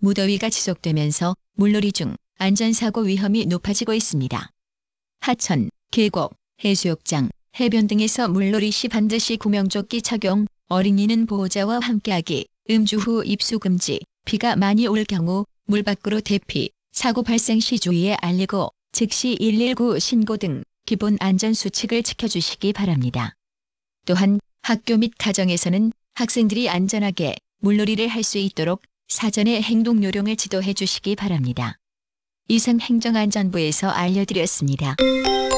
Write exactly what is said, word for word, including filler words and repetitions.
무더위가 지속되면서 물놀이 중 안전사고 위험이 높아지고 있습니다. 하천, 계곡, 해수욕장, 해변 등에서 물놀이 시 반드시 구명조끼 착용, 어린이는 보호자와 함께하기, 음주 후 입수 금지, 비가 많이 올 경우 물 밖으로 대피, 사고 발생 시 주의에 알리고 즉시 일일구 신고 등 기본 안전수칙을 지켜주시기 바랍니다. 또한 학교 및 가정에서는 학생들이 안전하게 물놀이를 할 수 있도록 사전에 행동 요령을 지도해 주시기 바랍니다. 이상 행정안전부에서 알려드렸습니다.